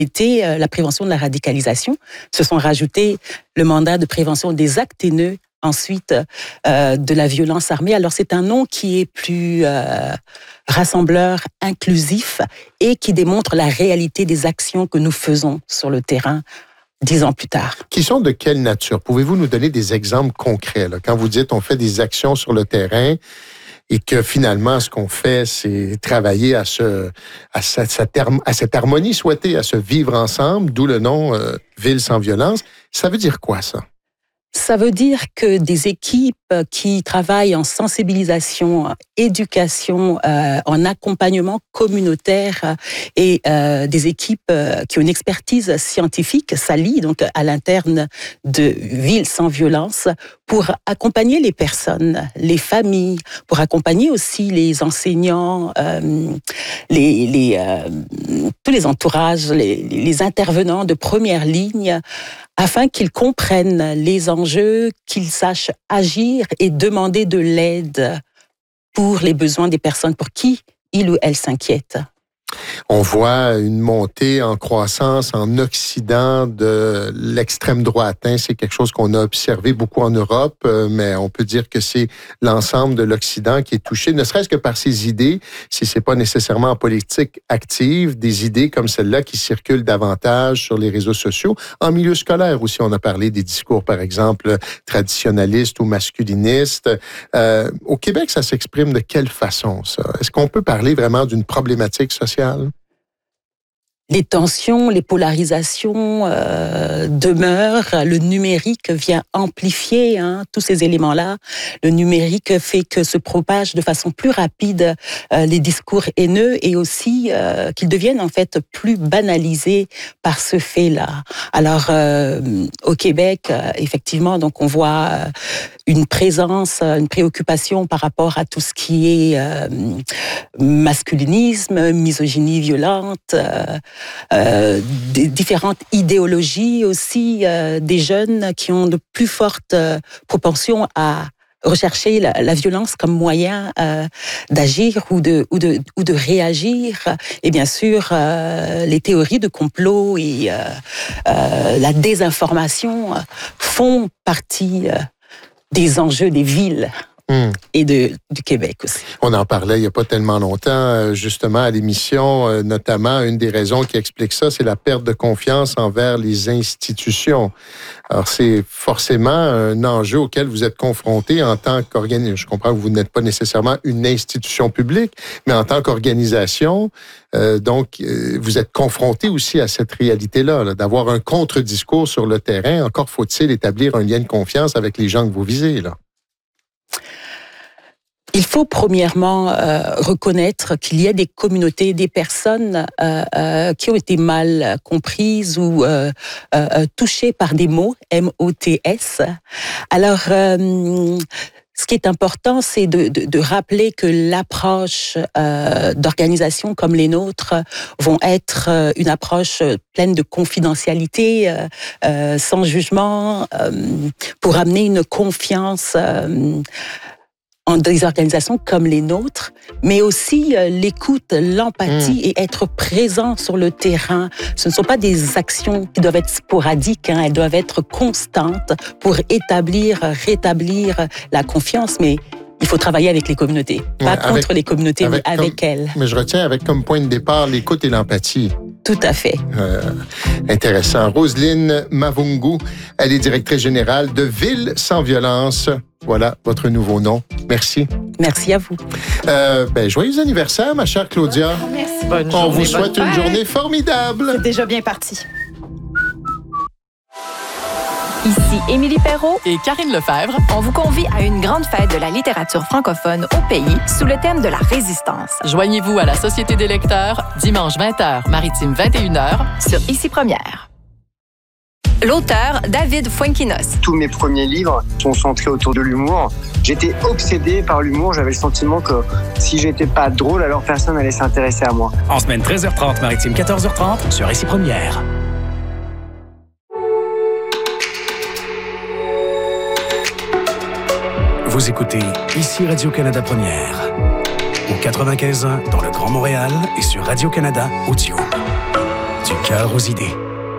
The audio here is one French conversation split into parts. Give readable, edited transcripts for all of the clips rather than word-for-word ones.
était la prévention de la radicalisation. Se sont rajoutés le mandat de prévention des actes haineux, ensuite de la violence armée. Alors c'est un nom qui est plus rassembleur, inclusif et qui démontre la réalité des actions que nous faisons sur le terrain 10 ans plus tard. Qui sont de quelle nature? Pouvez-vous nous donner des exemples concrets, là? Quand vous dites on fait des actions sur le terrain et que finalement, ce qu'on fait, c'est travailler à cette harmonie souhaitée, à se vivre ensemble, d'où le nom Ville sans violence. Ça veut dire quoi, ça? Ça veut dire que des équipes qui travaillent en sensibilisation, éducation, en accompagnement communautaire et des équipes qui ont une expertise scientifique s'allient donc à l'interne de Ville sans violence pour accompagner les personnes, les familles, pour accompagner aussi les enseignants, tous les entourages, les intervenants de première ligne, afin qu'ils comprennent les enjeux, qu'ils sachent agir et demander de l'aide pour les besoins des personnes pour qui il ou elle s'inquiète. On voit une montée en croissance en Occident de l'extrême droite. C'est quelque chose qu'on a observé beaucoup en Europe, mais on peut dire que c'est l'ensemble de l'Occident qui est touché, ne serait-ce que par ces idées, si c'est pas nécessairement en politique active, des idées comme celle-là qui circulent davantage sur les réseaux sociaux. En milieu scolaire aussi, on a parlé des discours, par exemple, traditionnalistes ou masculinistes. Au Québec, ça s'exprime de quelle façon, ça? Est-ce qu'on peut parler vraiment d'une problématique sociale? Les tensions, les polarisations demeurent. Le numérique vient amplifier tous ces éléments-là. Le numérique fait que se propagent de façon plus rapide les discours haineux et aussi qu'ils deviennent en fait plus banalisés par ce fait-là. Alors au Québec, effectivement, donc on voit une présence, une préoccupation par rapport à tout ce qui est masculinisme, misogynie violente, des différentes idéologies aussi, des jeunes qui ont de plus fortes propensions à rechercher la violence comme moyen d'agir ou de réagir. Et bien sûr, les théories de complot et la désinformation font partie des enjeux des villes. Et du Québec aussi. On en parlait il n'y a pas tellement longtemps, justement, à l'émission, notamment, une des raisons qui explique ça, c'est la perte de confiance envers les institutions. Alors, c'est forcément un enjeu auquel vous êtes confronté en tant qu'organisation. Je comprends que vous n'êtes pas nécessairement une institution publique, mais en tant qu'organisation, donc, vous êtes confronté aussi à cette réalité-là, d'avoir un contre-discours sur le terrain. Encore faut-il établir un lien de confiance avec les gens que vous visez, là. Il faut premièrement reconnaître qu'il y a des communautés, des personnes qui ont été mal comprises ou touchées par des mots, M-O-T-S. Alors, ce qui est important, c'est de rappeler que l'approche d'organisations comme les nôtres vont être une approche pleine de confidentialité, sans jugement, pour amener une confiance en des organisations comme les nôtres, mais aussi l'écoute, l'empathie et être présent sur le terrain. Ce ne sont pas des actions qui doivent être sporadiques, elles doivent être constantes pour rétablir la confiance, mais il faut travailler avec les communautés, pas contre les communautés, mais avec elles. Mais je retiens avec comme point de départ l'écoute et l'empathie. Tout à fait. Intéressant. Roselyne Mavungu, elle est directrice générale de Ville sans violence. Voilà votre nouveau nom. Merci. Merci à vous. Joyeux anniversaire, ma chère Claudia. Merci. Bonne journée. On vous souhaite une journée formidable. C'est déjà bien parti. Ici Émilie Perrault et Karine Lefebvre. On vous convie à une grande fête de la littérature francophone au pays sous le thème de la résistance. Joignez-vous à la Société des lecteurs dimanche 20h, maritime 21h sur Ici Première. L'auteur, David Fuenquinos. Tous mes premiers livres sont centrés autour de l'humour. J'étais obsédé par l'humour. J'avais le sentiment que si j'étais pas drôle, alors personne n'allait s'intéresser à moi. En semaine 13h30, maritime 14h30 sur Ici Première. Vous écoutez Ici Radio-Canada Première. Au 95.1 dans le Grand Montréal et sur Radio-Canada Audio. Du cœur aux idées.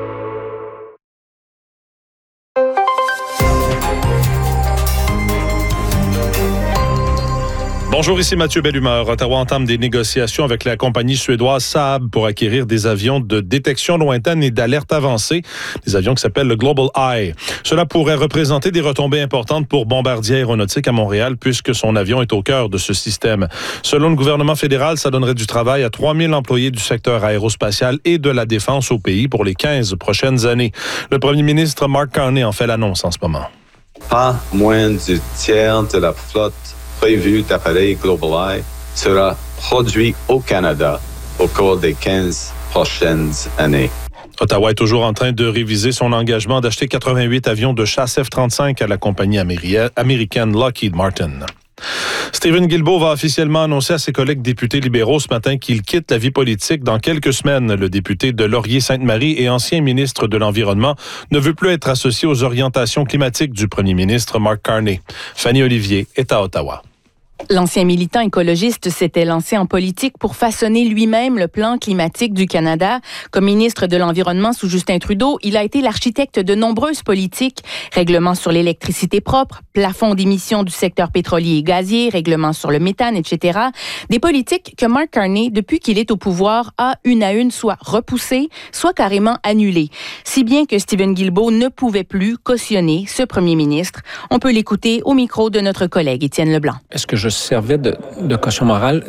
Bonjour, ici Mathieu Bellumeur. Ottawa entame des négociations avec la compagnie suédoise Saab pour acquérir des avions de détection lointaine et d'alerte avancée, des avions qui s'appellent le Global Eye. Cela pourrait représenter des retombées importantes pour Bombardier Aéronautique à Montréal puisque son avion est au cœur de ce système. Selon le gouvernement fédéral, ça donnerait du travail à 3000 employés du secteur aérospatial et de la défense au pays pour les 15 prochaines années. Le premier ministre Mark Carney en fait l'annonce en ce moment. Pas moins du tiers de la flotte prévu d'appareils Global Eye sera produit au Canada au cours des 15 prochaines années. Ottawa est toujours en train de réviser son engagement d'acheter 88 avions de chasse F-35 à la compagnie américaine Lockheed Martin. Stephen Guilbeault va officiellement annoncer à ses collègues députés libéraux ce matin qu'il quitte la vie politique dans quelques semaines. Le député de Laurier-Sainte-Marie et ancien ministre de l'Environnement ne veut plus être associé aux orientations climatiques du premier ministre Mark Carney. Fanny Olivier est à Ottawa. L'ancien militant écologiste s'était lancé en politique pour façonner lui-même le plan climatique du Canada. Comme ministre de l'Environnement sous Justin Trudeau, il a été l'architecte de nombreuses politiques, règlements sur l'électricité propre, plafond d'émissions du secteur pétrolier et gazier, règlements sur le méthane, etc. Des politiques que Mark Carney, depuis qu'il est au pouvoir, a une à une soit repoussées, soit carrément annulées. Si bien que Stephen Guilbeault ne pouvait plus cautionner ce premier ministre. On peut l'écouter au micro de notre collègue Étienne Leblanc. Est-ce que je servais de caution morale?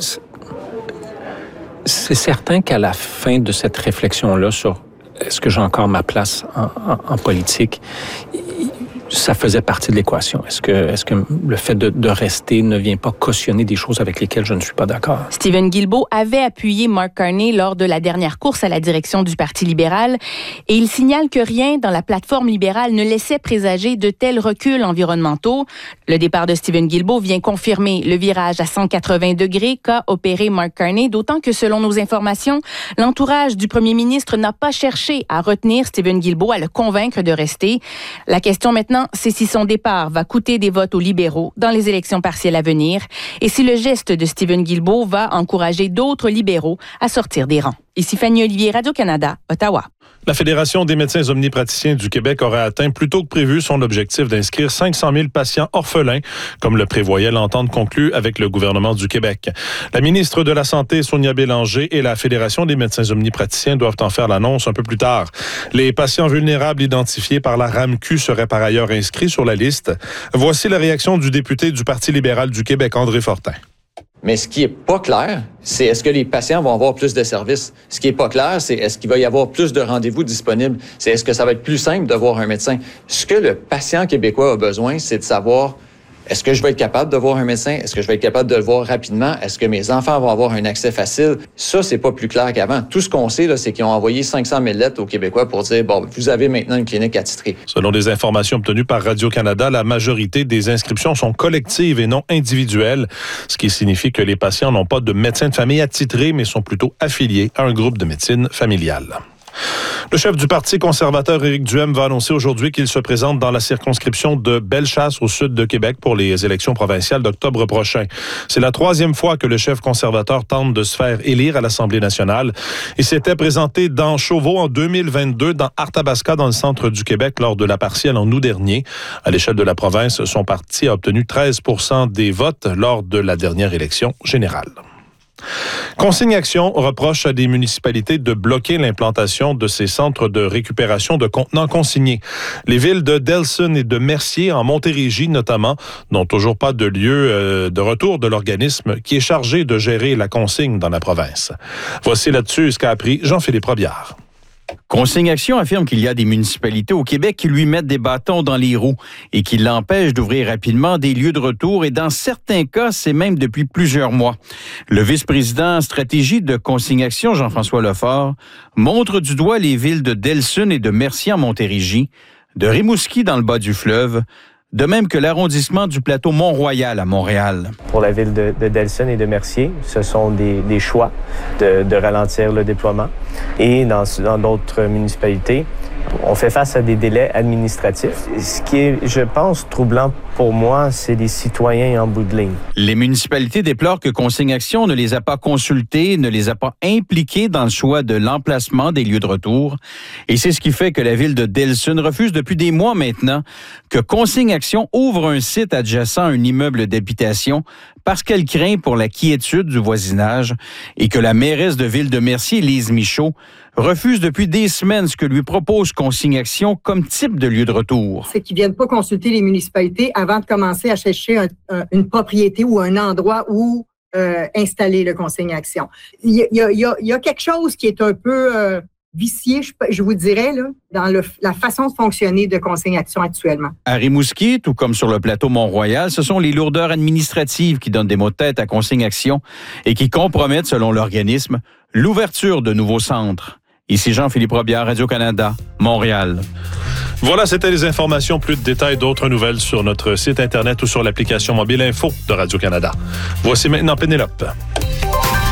C'est certain qu'à la fin de cette réflexion-là sur est-ce que j'ai encore ma place en politique, ça faisait partie de l'équation. Est-ce que le fait de rester ne vient pas cautionner des choses avec lesquelles je ne suis pas d'accord? Stephen Guilbeault avait appuyé Mark Carney lors de la dernière course à la direction du Parti libéral et il signale que rien dans la plateforme libérale ne laissait présager de tels reculs environnementaux. Le départ de Stephen Guilbeault vient confirmer le virage à 180 degrés qu'a opéré Mark Carney, d'autant que selon nos informations, l'entourage du premier ministre n'a pas cherché à retenir Stephen Guilbeault, à le convaincre de rester. La question maintenant, c'est si son départ va coûter des votes aux libéraux dans les élections partielles à venir et si le geste de Stephen Guilbeault va encourager d'autres libéraux à sortir des rangs. Ici Fanny Olivier, Radio-Canada, Ottawa. La Fédération des médecins omnipraticiens du Québec aurait atteint plus tôt que prévu son objectif d'inscrire 500 000 patients orphelins, comme le prévoyait l'entente conclue avec le gouvernement du Québec. La ministre de la Santé, Sonia Bélanger, et la Fédération des médecins omnipraticiens doivent en faire l'annonce un peu plus tard. Les patients vulnérables identifiés par la RAMQ seraient par ailleurs inscrits sur la liste. Voici la réaction du député du Parti libéral du Québec, André Fortin. Mais ce qui est pas clair, c'est est-ce que les patients vont avoir plus de services? Ce qui est pas clair, c'est est-ce qu'il va y avoir plus de rendez-vous disponibles? C'est est-ce que ça va être plus simple de voir un médecin? Ce que le patient québécois a besoin, c'est de savoir est-ce que je vais être capable de voir un médecin? Est-ce que je vais être capable de le voir rapidement? Est-ce que mes enfants vont avoir un accès facile? Ça, c'est pas plus clair qu'avant. Tout ce qu'on sait, là, c'est qu'ils ont envoyé 500 000 lettres aux Québécois pour dire, bon, vous avez maintenant une clinique attitrée. Selon des informations obtenues par Radio-Canada, la majorité des inscriptions sont collectives et non individuelles, ce qui signifie que les patients n'ont pas de médecin de famille attitré, mais sont plutôt affiliés à un groupe de médecine familiale. Le chef du Parti conservateur, Éric Duhem, va annoncer aujourd'hui qu'il se présente dans la circonscription de Bellechasse, au sud de Québec, pour les élections provinciales d'octobre prochain. C'est la 3e fois que le chef conservateur tente de se faire élire à l'Assemblée nationale. Il s'était présenté dans Chauveau en 2022, dans Arthabasca, dans le centre du Québec, lors de la partielle en août dernier. À l'échelle de la province, son parti a obtenu 13% des votes lors de la dernière élection générale. Consigne Action reproche à des municipalités de bloquer l'implantation de ces centres de récupération de contenants consignés. Les villes de Delson et de Mercier, en Montérégie notamment, n'ont toujours pas de lieu de retour de l'organisme qui est chargé de gérer la consigne dans la province. Voici là-dessus ce qu'a appris Jean-Philippe Robillard. Consigne Action affirme qu'il y a des municipalités au Québec qui lui mettent des bâtons dans les roues et qui l'empêchent d'ouvrir rapidement des lieux de retour et dans certains cas, c'est même depuis plusieurs mois. Le vice-président stratégie de Consigne Action, Jean-François Lefort, montre du doigt les villes de Delson et de Mercier en Montérégie, de Rimouski dans le bas du fleuve, de même que l'arrondissement du plateau Mont-Royal à Montréal. Pour la ville de Delson et de Mercier, ce sont des choix de ralentir le déploiement. Et dans d'autres municipalités, On fait face à des délais administratifs. Ce qui est, je pense, troublant pour moi, c'est les citoyens en bout de ligne. Les municipalités déplorent que Consigne Action ne les a pas consultés, ne les a pas impliqués dans le choix de l'emplacement des lieux de retour. Et c'est ce qui fait que la ville de Delsun refuse depuis des mois maintenant que Consigne Action ouvre un site adjacent à un immeuble d'habitation parce qu'elle craint pour la quiétude du voisinage et que la mairesse de Ville de Mercier, Lise Michaud, refuse depuis des semaines ce que lui propose Consigne Action comme type de lieu de retour. C'est qu'ils ne viennent pas consulter les municipalités avant de commencer à chercher une propriété ou un endroit où installer le Consigne Action. Il y a quelque chose qui est un peu vicié, je vous dirais, là, dans la façon de fonctionner de Consigne Action actuellement. À Rimouski, tout comme sur le plateau Mont-Royal, ce sont les lourdeurs administratives qui donnent des maux de tête à Consigne Action et qui compromettent, selon l'organisme, l'ouverture de nouveaux centres. Ici Jean-Philippe Robillard, Radio-Canada, Montréal. Voilà, c'était les informations. Plus de détails, d'autres nouvelles sur notre site Internet ou sur l'application mobile Info de Radio-Canada. Voici maintenant Pénélope.